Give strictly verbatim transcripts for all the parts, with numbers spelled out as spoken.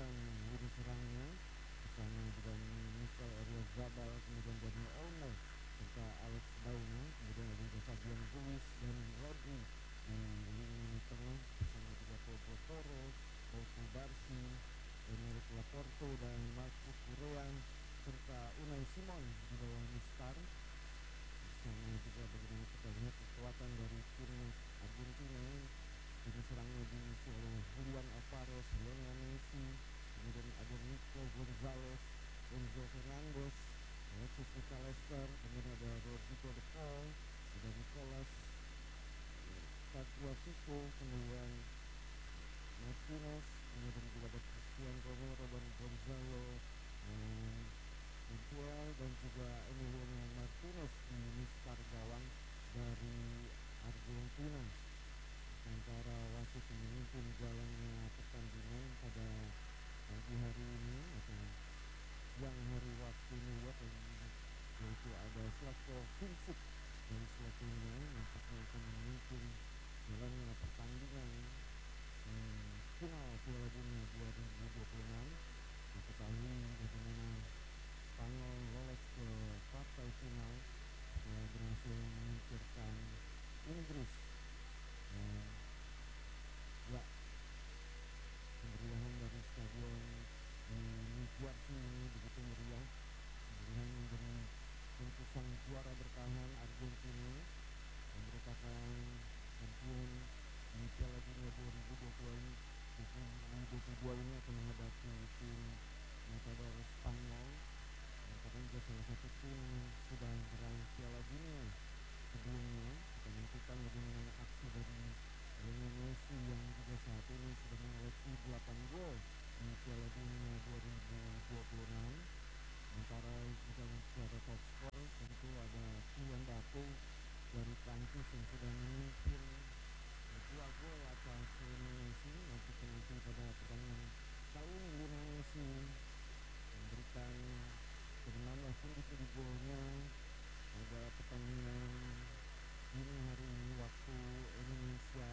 dan lini serangnya bersama dengan Mikel Oyarzabal, kemudian Daniel Olmo serta Alex Bauna, kemudian ada juga Fabian Ruiz dan Rodri di lini tengah bersama juga Pedro Torres, Paul Kubarsi, Emerick Laporte dan Marcus Correa serta Unai Simon di bawah Mistar. Bersama juga bagaimana kita lihat kekuatan dari timnas Argentina. Lini serangnya diisi oleh Julian Alvarez, Lionel Messi, kemudian ada Nico Gonzalez, Enzo Fernandez, Alexis McAllister, kemudian ada Rodrigo De Paul, ada Nicolas Tagliafico, kemudian Martinez, kemudian juga ada Christian Romero dan Gonzalo um, Miguel dan juga Emiliano Martinez di mistar gawang dari Argentina. Sementara wasit yang memimpin jalannya pertandingan pada pagi hari ini atau siang hari waktu New York, yaitu ada Slavko Vincic dari Slovenia yang akan memimpin jalannya pertandingan hmm, final Piala Dunia dua ribu dua puluh enam. Diketahui bagaimana Spanyol lolos ke partai final setelah berhasil menyingkirkan Inggris. Hmm, ya, kemeriahan dari stadion di New Jersey ini begitu meriah. Kemeriahan dari untuk sang juara bertahan Argentina yang merupakan kampion di Piala Dunia dua ribu dua puluh dua ini akan menghadapi tim Matador Spanyol, merupakan juga salah satu tim yang sudah meraih Piala Dunia sebelumnya. Kita nantikan bagaimana aksi dari Lionel Messi yang juga saat ini sudah mengoleksi delapan gol di Piala Dunia dua ribu dua puluh enam. Sementara juga secara top skor tentu ada Kylian Mbappe dari Prancis yang sudah memimpin dua gol atas Lionel Messi. Nanti nanti pada pertandingan kali ini Lionel Messi memberikan kemenangan pundi-pundi golnya pada pertandingan dini hari ini waktu Indonesia.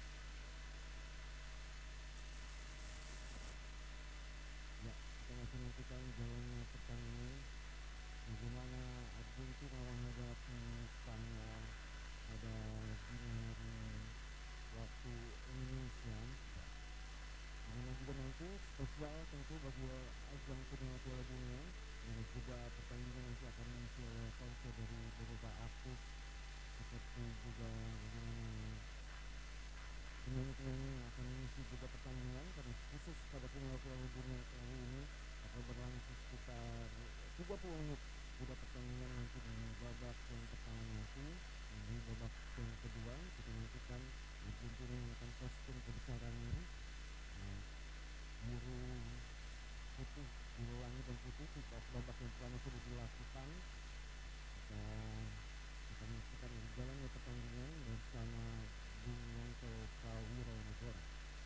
Ya, kita masih nantikan jalannya pertandingan bagaimana Argentina menghadapi Spanyol pada dini hari waktu Indonesia. Karena juga nanti spesial tentu bagi ajang kedua Piala Dunia, dan juga pertandingan nanti akan diisi oleh konser dari beberapa artis seperti juga bagaimana penyanyi-penyanyi yang akan mengisi juga pertandingan. Karena khusus pada final Piala Dunia kali ini akan berlangsung sekitar tiga puluh menit juga pertandingan nanti di babak yang pertama nanti. Dan di babak yang kedua kita nantikan Argentina yang akan kostum kebesarannya nah, biru putih, biru langit dan putih. Kick off babak yang pertama sudah dilakukan. Kita akan menyaksikan jalannya pertandingan bersama Bung Yanto Prawiro Negara.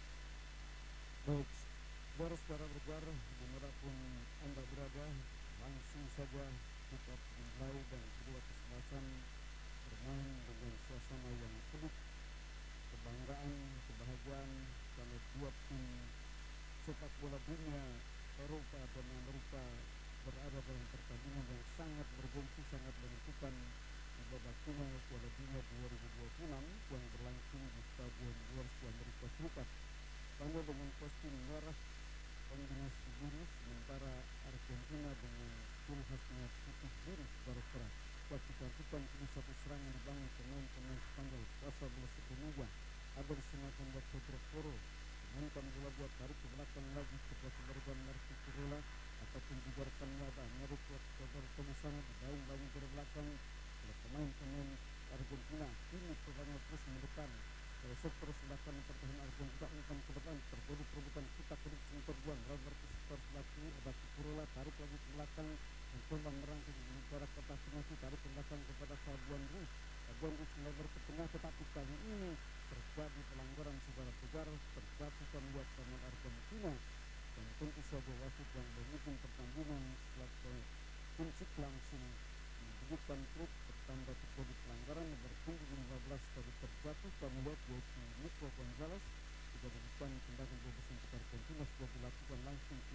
Baik, saudara-saudara berjar, dimanapun Anda berada, langsung saja kita mulai dan kedua kesempatan bermain dengan suasana yang penuh kebanggaan, kebahagiaan karena dua tim sepak bola dunia Eropa dan Amerika berada dalam pertandingan yang sangat bergengsi, sangat menentukan di babak final Piala Dunia dua ribu dua puluh enam yang berlangsung di Stadion Jersey Amerika Serikat. Spanyol dengan kostum merah kombinasi biru, sementara Argentina dengan ciri khasnya putih biru baru keras. Saksikan ini satu serangan dibangun pemain-pemain Spanyol. Kuasa bola sepenuhnya ada di senakan Pedro Porro. Memainkan bola buat tarik ke belakang lagi setelah sebarkan Marcus Correa ataupun dibiarkan Yada Meruk waktu bertemu sana di daun-daun dari belakang oleh pemain-pemain Argentina. Ini pertandingan terus mendekat. Dari sektor selatan pertahanan Argentina umpan ke depan terjadi perebutan kita kedua center buang Robert ke sektor selatan ada Correa tarik lagi ke belakang mencoba merangkul bicara ke atas masih tarik ke belakang kepada Fabian Ruiz. Fabian Ruiz melebar ke tengah tetapi kali ini terjadi pelanggaran secara tegar terjatuhkan buat pemain Argentina dan tentu saja wasit yang memimpin pertandingan Slavko Vincic langsung memberikan truk bertanda terjadi pelanggaran nomor punggung lima belas tadi terjatuh kami lihat yaitu Nico Gonzalez. Sudah diberikan tendangan bebas untuk Argentina sudah dilakukan langsung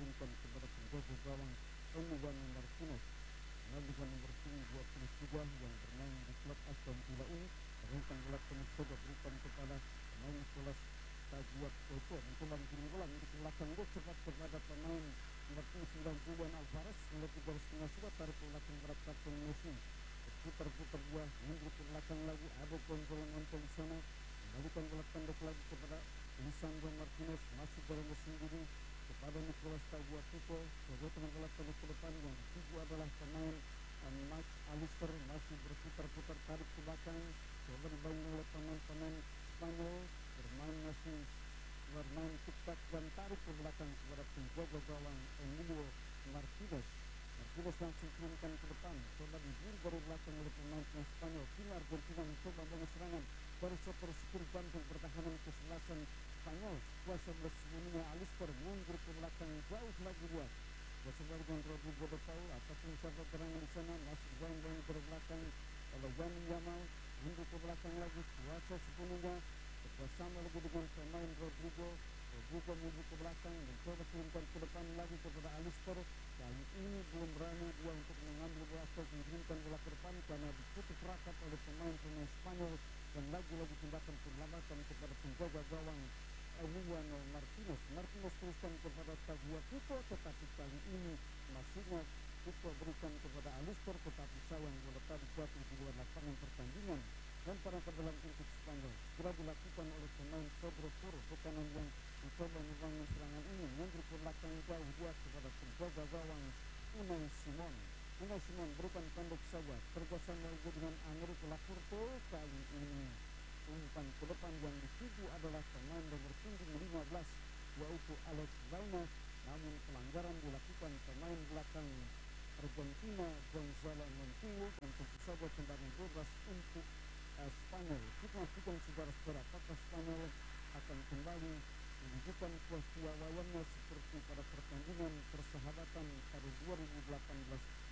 wajah yang bermain di klub Aston Villa ini. Berikan bola penuh coba berikan kepada pemain Nicolas Tagliafico, mencoba mengirim bola di belakang dia cepat kepada pemain nomor sembilan Julian Alvarez, lebih dari setengah sudah tarik ke belakang berat kapten Messi, berputar-putar buah mundur ke belakang lagi, ada gonjol-gonjol di sana, kembalikan bola pendek lagi kepada Lisandro Martinez, masuk dalam mesin ini kepada Nicolas Tagliafico, kemudian dengan bola pendek ke depan yang dituju adalah pemain Max Alister, masih berputar-putar tarik ke belakang, coba dibangun oleh pemain-pemain Spanyol, bermain masih bermain tiktak dan tarik ke belakang kepada penjaga gawang Emilio Martinez. Martinez langsung kirimkan ke depan, coba diburu dari belakang oleh pemain Spanyol. Kini Argentina mencoba bangun serangan dari separuh kiri jantung pertahanan kesebelasan Spanyol. Kuasa belas semuanya Alister mundur ke belakang jauh lagi dia. Bersama dengan Rodrigo de Paul ataupun sahabat gerangan di sana masih bayang-bayang ke belakang oleh Jan Yamal, mundur ke belakang lagi kuasa sepenuhnya bersama lagi dengan pemain Rodrigo. Rodrigo mundur ke belakang mencoba kirimkan ke depan lagi kepada Alister. Kali ini belum berani dia untuk mengambil bola atau mengirimkan bola ke depan karena ditutup rapat oleh pemain-pemain Spanyol dan lagi-lagi tindakan penyelamatan kepada penjaga gawang Emiliano Martinez. Martinez teruskan kepada Tagliafico, tetapi kali ini masihnya Fico berikan kepada Alister, tetapi sayang bola tadi jatuh di luar lapangan pertandingan. Dan pada ke dalam untuk Spanyol segera dilakukan oleh pemain Pedro Porro, tekanan yang mencoba membangun serangan ini mundur ke belakang jauh dia kepada penjaga gawang Unai Simon. Unai Simon berikan pendek saja kerjasama dengan Americo Laporte. Kali ini umpan ke depan yang dituju adalah pemain nomor punggung lima belas yaitu Alex Baena, namun pelanggaran dilakukan pemain belakang Argentina Gonzalo Montiel dan tentu saja tendangan bebas untuk uh, Spanyol. Kita nantikan saudara-saudara apakah Spanyol akan kembali menunjukkan kepiawaiannya seperti pada pertandingan persahabatan pada dua ribu delapan belas